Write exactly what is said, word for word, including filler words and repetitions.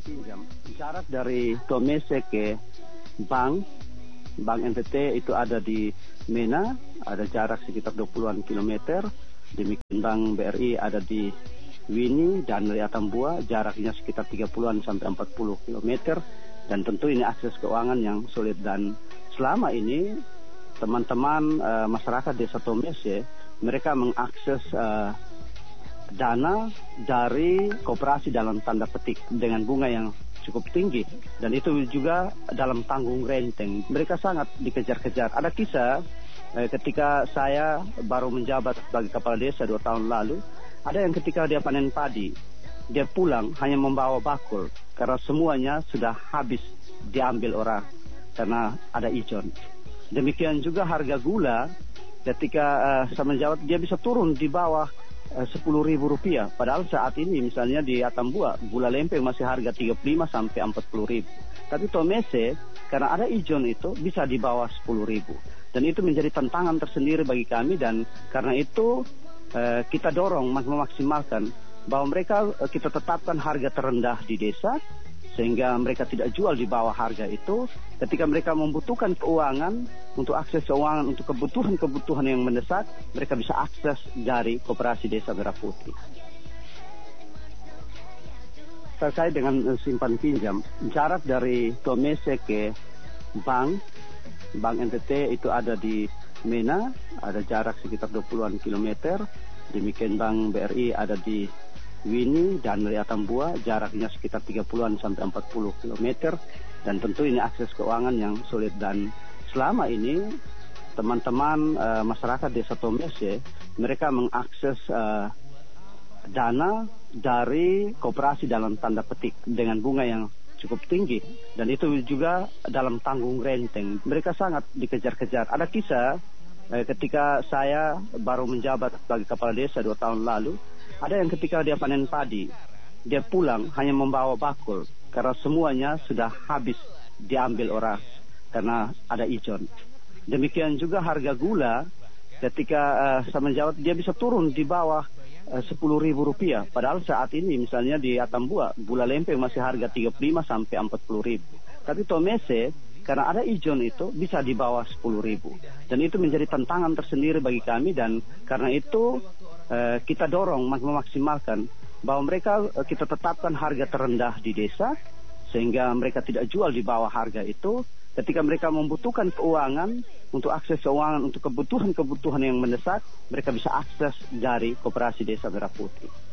pinjam. Jarak dari Tomese ke bank, Bank N T T itu ada di Mena, ada jarak sekitar dua puluhan kilometer. Demikian Bank B R I ada di Wini dan dari Atambua, jaraknya sekitar tiga puluhan sampai empat puluh kilometer. Dan tentu ini akses keuangan yang sulit, dan selama ini teman-teman uh, masyarakat desa Tomese mereka mengakses uh, dana dari koperasi dalam tanda petik dengan bunga yang cukup tinggi, dan itu juga dalam tanggung renteng. Mereka sangat dikejar-kejar. Ada kisah eh, ketika saya baru menjabat sebagai kepala desa dua tahun lalu, ada yang ketika dia panen padi, dia pulang hanya membawa bakul karena semuanya sudah habis diambil orang karena ada ijon. Demikian juga harga gula, ketika uh, saya menjawab dia bisa turun di bawah uh, sepuluh ribu rupiah. Padahal saat ini misalnya di Atambua gula lempeng masih harga tiga puluh lima sampai empat puluh ribu. Tapi Tomese karena ada ijon itu bisa di bawah sepuluh ribu. Dan itu menjadi tantangan tersendiri bagi kami, dan karena itu uh, kita dorong memaksimalkan bahwa mereka uh, kita tetapkan harga terendah di desa, sehingga mereka tidak jual di bawah harga itu. Ketika mereka membutuhkan keuangan untuk akses keuangan untuk kebutuhan-kebutuhan yang mendesak, mereka bisa akses dari Koperasi Desa Merah Putih. Terkait dengan simpan pinjam, jarak dari Tomese ke bank, Bank N T T itu ada di Mena, ada jarak sekitar dua puluhan kilometer. Demikian Bank B R I ada di Wini dan dari Atambua, jaraknya sekitar tiga puluhan sampai empat puluh kilometer. Dan tentu ini akses keuangan yang sulit, dan selama ini teman-teman uh, masyarakat desa Tomese mereka mengakses uh, dana dari koperasi dalam tanda petik dengan bunga yang cukup tinggi, dan itu juga dalam tanggung renteng. Mereka sangat dikejar-kejar. Ada kisah eh, ketika saya baru menjabat sebagai kepala desa dua tahun lalu, ada yang ketika dia panen padi, dia pulang hanya membawa bakul karena semuanya sudah habis diambil orang karena ada ijon. Demikian juga harga gula, ketika uh, saya menjawab dia bisa turun di bawah uh, sepuluh ribu rupiah. Padahal saat ini misalnya di Atambua gula lempeng masih harga tiga puluh lima sampai empat puluh ribu. Tapi Tomese karena ada ijon itu bisa di bawah sepuluh ribu. Dan itu menjadi tantangan tersendiri bagi kami, dan karena itu uh, kita dorong memaksimalkan bahwa mereka uh, kita tetapkan harga terendah di desa, sehingga mereka tidak jual di bawah harga itu. Ketika mereka membutuhkan keuangan untuk akses keuangan untuk kebutuhan-kebutuhan yang mendesak, mereka bisa akses dari Koperasi Desa Merah Putih.